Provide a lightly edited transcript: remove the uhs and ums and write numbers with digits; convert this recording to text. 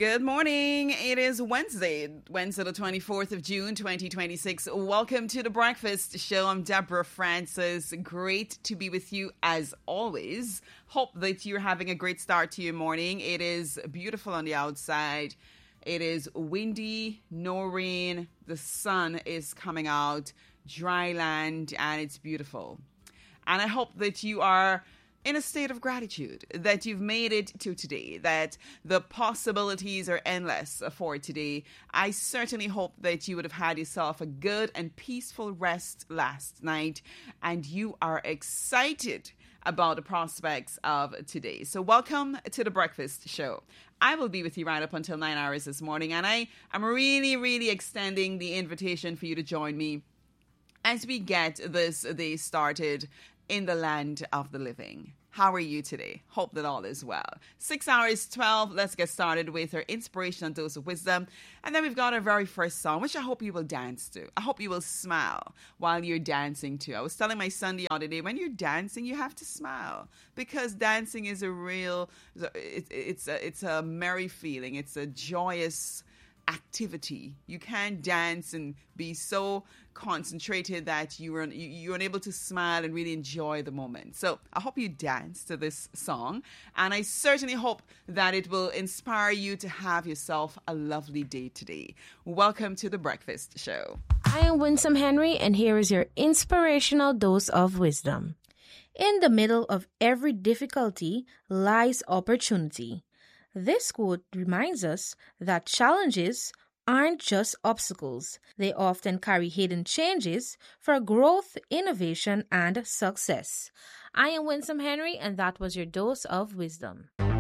Good morning. It is Wednesday the 24th of June, 2026. Welcome to The Breakfast Show. I'm Deborah Francis. Great to be with you as always. Hope that you're having a great start to your morning. It is beautiful on the outside. It is windy, no rain. The sun is coming out, dry land, and it's beautiful. And I hope that you are in a state of gratitude, that you've made it to today, that the possibilities are endless for today. I certainly hope that you would have had yourself a good and peaceful rest last night, and you are excited about the prospects of today. So welcome to The Breakfast Show. I will be with you right up until 9 hours this morning, and I am really extending the invitation for you to join me as we get this day started in the land of the living. How are you today? Hope that all is well. 6 hours 12. Let's get started with our inspirational dose of wisdom. And then we've got our very first song, which I hope you will dance to. I hope you will smile while you're dancing to. I was telling my son the other day, when you're dancing, you have to smile, because dancing is a real, it's a merry feeling. It's a joyous activity. You can't dance and be so concentrated that you're unable to smile and really enjoy the moment. So I hope you dance to this song, and I certainly hope that it will inspire you to have yourself a lovely day today. Welcome to The Breakfast Show. I am Winsome Henry, and here is your inspirational dose of wisdom. In the middle of every difficulty lies opportunity. This quote reminds us that challenges aren't just obstacles. They often carry hidden changes for growth, innovation, and success. I am Winsome Henry, and that was your dose of wisdom.